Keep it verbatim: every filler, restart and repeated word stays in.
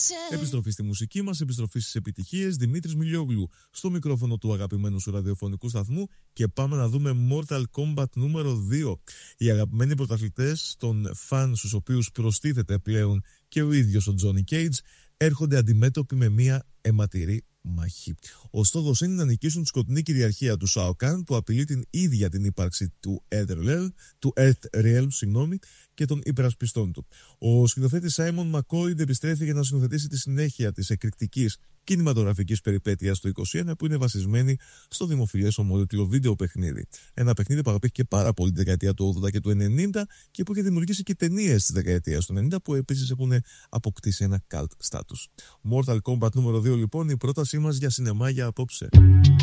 Επιστροφή στη μουσική μας, επιστροφή στις επιτυχίες. Δημήτρης Μιλιόγλου στο μικρόφωνο του αγαπημένου σου ραδιοφωνικού σταθμού και πάμε να δούμε Mortal Kombat νούμερο δύο. Οι αγαπημένοι πρωταθλητές των φαν στους οποίους προστίθεται πλέον και ο ίδιος ο Τζόνι Κέιτζ έρχονται αντιμέτωποι με μια αιματηρή μαχή. Ο στόχος είναι να νικήσουν τη σκοτεινή κυριαρχία του Shao Kahn που απειλεί την ίδια την ύπαρξη του Earth, του Earth Realm συγγνώμη, και των υπερασπιστών του. Ο σκηνοθέτης Simon McCoy επιστρέφει για να σκηνοθετήσει τη συνέχεια της εκρηκτικής κινηματογραφικής περιπέτειας του είκοσι ένα που είναι βασισμένη στο δημοφιλές ομόλογο βίντεο παιχνίδι. Ένα παιχνίδι που αγαπήθηκε και πάρα πολύ τη δεκαετία του ογδόντα και του ενενήντα και που είχε δημιουργήσει και ταινίες της δεκαετίας του ενενήντα που επίσης έχουν αποκτήσει ένα cult status. Mortal Kombat νούμερο δύο λοιπόν, η πρότασή μας για σινεμά για απόψε.